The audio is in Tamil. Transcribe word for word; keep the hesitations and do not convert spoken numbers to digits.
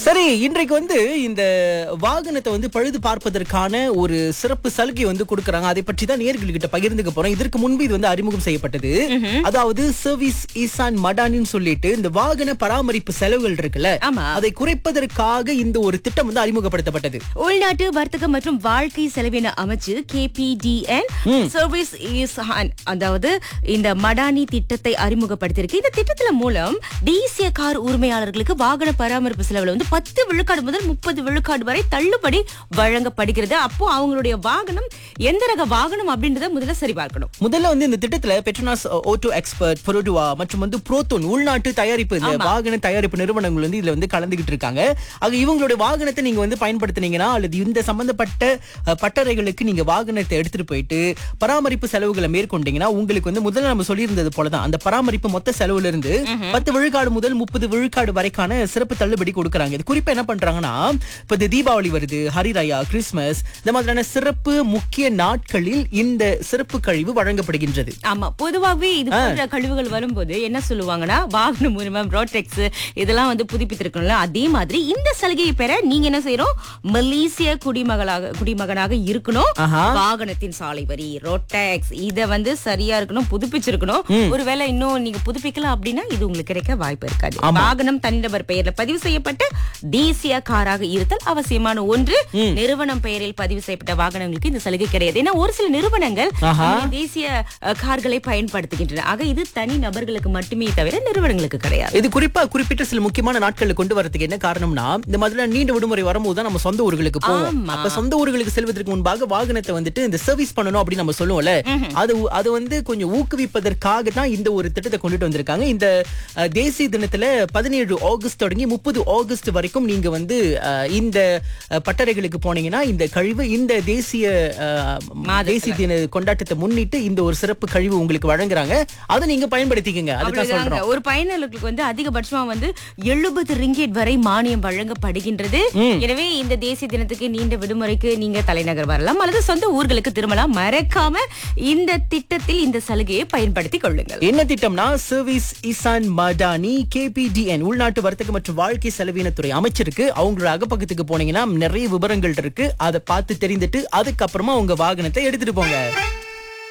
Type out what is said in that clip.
சரி, இன்றைக்கு வந்து இந்த வாகனத்தை வந்து பழுது பார்ப்பதற்கான ஒரு சிறப்பு சலுகை வந்து கொடுக்கறாங்க. அதை பற்றி தான் நேயர்கள்கிட்ட பகிர்ந்துக்க போறோம். இதற்கு முன்பு இது வந்து அறிமுகம் செய்யப்பட்டது. அதாவது சர்வீஸ் ஈசான் மடானின்னு சொல்லிட்டு இந்த வாகன பராமரிப்பு செலவுகள் இருக்குல்ல, ஆமா. அதை குறைப்பதற்காக இந்த ஒரு திட்டம் வந்து அறிமுகப்படுத்தப்பட்டது. உள்நாட்டு வர்த்தகம் மற்றும் வாழ்க்கை செலவின அமைச்சு K P T N service Eshan அதாவது இந்த மடானி திட்டத்தை அறிமுகப்படுத்தியிருக்கு. இந்த திட்டத்துல மூலம் தேசிய கார் உரிமையாளர்களுக்கு வாகன பராமரிப்பு செலவுல வந்து பத்து விழுக்காடு முதல் முப்பது விழுக்காடு வரை தள்ளுபடி வழங்கப்படுகிறது. அப்போ அவங்களுடைய வாகனம் எந்த ரக வாகனம் அப்படின்றத முதல்ல சரி பார்க்கணும். முதல்ல வந்து இந்த திட்டத்துல பெட்ரோனாஸ் ஆட்டோ எக்ஸ்பர்ட், பொரோடுவா மற்றும் வந்து புரோத்தோன் உள்நாட்டு தயாரிப்பு இந்த வாகன தயாரிப்பு நிறுவனங்கள் வந்து இதுல வந்து கலந்துகிட்டு இருக்காங்க. ஆக இவங்களுடைய வாகனத்தை நீங்க வந்து பயன்படுத்தினீங்கன்னா அல்லது இந்த சம்பந்தப்பட்ட அஹ், பட்டறைகளுக்கு நீங்க வாகனத்தை எடுத்துட்டு போயிட்டு பராமரிப்பு செலவுகளை மேற்கொண்டீங்கன்னா உங்களுக்கு வந்து முதல்ல நம்ம சொல்லியிருந்தது போலதான் அந்த பராமரிப்பு மொத்த செலவுல இருந்து பத்து விழுக்காடு முதல் முப்பது விழுக்காடு வரைக்கான சிறப்பு தள்ளுபடி கொடுக்கறாங்க. இது குறிப்பா என்ன பண்றாங்கன்னா, இப்ப இந்த தீபாவளி வருது, ஹரிராயா, கிறிஸ்துமஸ், இந்த மாதிரியான சிறப்பு முக்கிய நாட்களில் இந்த சிறப்பு கழிவு வழங்கப்படுகின்றது. ஆமா, பொதுவாகவே இது போன்ற கழிவுகள் வரும்போது என்ன சொல்லுவாங்கன்னா, வாகன உரிமம், ரோடெக்ஸ் இதெல்லாம் வந்து புதுப்பித்திருக்கணும்ல. அதே மாதிரி இந்த சலுகையை பெற நீங்க என்ன செய்யணும், மலேசிய குடிமகளாக குடிமகனாக இருக்கணும். ஆஹா. வாகனத்தின் சாலை வரி, ரோடெக்ஸ் இத வந்து சரியா இருக்கணும், புதுப்பிச்சிருக்கணும். ஒருவேளை இன்னும் நீங்க புதுப்பிக்கலாம் அப்படின்னா இது உங்களுக்கு கிடைக்க வாய்ப்பு இருக்காது. வாகனம் தனிநபர் பெயர்ல பதிவு செய்யப்பட்ட தேசிய காராக இருத்தல் அவசியமான ஒன்று. நிறுவனம் பெயரில் பதிவு செய்யப்பட்ட வாகனங்களுக்கு இந்த சலுகை கிடையாது. ஏன்னா ஒரு சில நிறுவனங்கள் இந்த தேசிய அஹ், கார்களை பயன்படுத்துகின்றன. ஆக இது தனி நபர்களுக்கு மட்டுமே தவிர நிறுவனங்களுக்கு கிடையாது. இது குறிப்பா குறிப்பிட்ட சில முக்கியமான நாட்கள்ல கொண்டு வரதுக்கு என்ன காரணம்னா, இந்த மாதிரி நீண்ட விடுமுறை வரும்போது தான் நம்ம சொந்த ஊர்களுக்கு போவோம். ஆமா. அப்ப சொந்த ஊர்களுக்கு செல்வதற்கு முன்பாக வாகனத்தை வந்துட்டு இந்த சர்வீஸ் பண்ணணும் அப்படின்னு நம்ம சொல்லுவோம்ல, அது அது வந்து கொஞ்சம் ஊக்குவிப்பதற்காக தான் இந்த ஒரு திட்டத்தை கொண்டுட்டு வந்திருக்காங்க. இந்த அஹ், தேசிய தினத்துல பதினேழு ஆகஸ்ட் தொடங்கி முப்பது ஆகஸ்ட் வரைக்கும் நீங்க வந்து அஹ், இந்த அஹ், பட்டறைகளுக்கு போனீங்கன்னா இந்த கழிவு இந்த தேசிய அஹ், மாதத்துல. தேசிய தின கொண்டாட்டத்தை முன்னிட்டு இந்த ஒரு சிறப்பு கழிவு உங்களுக்கு வழங்குறாங்க. அதை நீங்க பயன்படுத்திக்கங்க. அதுதான் அப்படிதாங்க. சொல்றோம். ஒரு பயனர்களுக்கு வந்து அதிகபட்சமா வந்து எழுபது ரிங்கெட் வரை மானியம் வழங்கப்படுகின்றது. எனவே இந்த தேசிய தினத்துக்கு நீண்ட விடுமுறைக்கு நீங்க தலைநகர் வரலாம் அல்லது சொந்த ஊர்களுக்கு திரும்பலாம். மறக்காம இந்த திட்டத்தில் இந்த சலுகையை பயன்படுத்திக் கொள்ளுங்கள். என்ன திட்டம்னா, service Eshan Madani K P T N உள்நாட்டு வர்த்தக மற்றும் வாழ்க்கை செலவினத்துறை அமைச்சிருக்கு. அவங்களோட அகப்பக்கத்துக்கு போனீங்கன்னா நிறைய விவரங்கள் இருக்கு. அதை பார்த்து தெரிந்துட்டு அதுக்கப்புறமா உங்க வாகனத்தை எடுத்துட்டு போங்க.